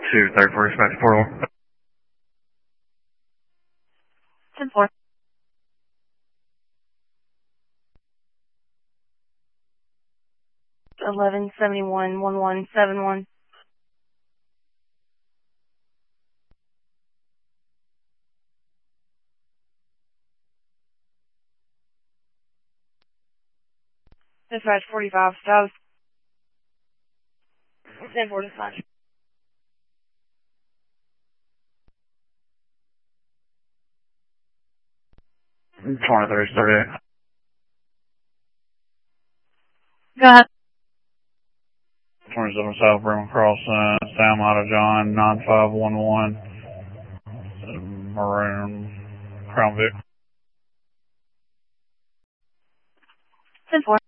to 34 dispatch portal. 10-4. Eleven 71 1171. Dispatch 45 South. 10-4 dispatch. 2338. Go ahead. 27 South Bremen Crossing, Sam out of John, 9511. Maroon Crown Vic. 10-4.